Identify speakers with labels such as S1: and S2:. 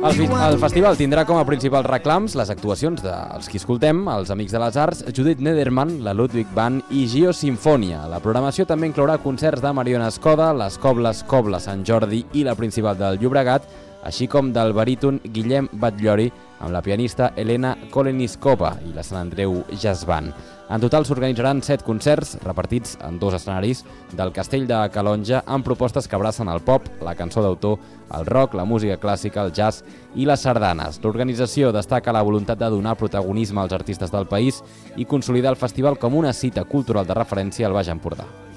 S1: El festival tindrà com a principals reclams les actuacions dels qui escoltem, els Amics de les Arts, Judith Nederman, la Ludwig Band i Gio Sinfonia. La programació també inclourà concerts de Mariona Escoda, les Cobles Cobla Sant Jordi i la Principal del Llobregat, així com del baríton Guillem Batllori amb la pianista Elena Koleniskova i la Sant Andreu Jazz Band. En total s'organitzaran 7 concerts repartits en 2 escenaris del Castell de Calonja amb propostes que abracen el pop, la cançó d'autor, el rock, la música clàssica, el jazz i les sardanes. L'organització destaca la voluntat de donar protagonisme als artistes del país i consolidar el festival com una cita cultural de referència al Baix Empordà.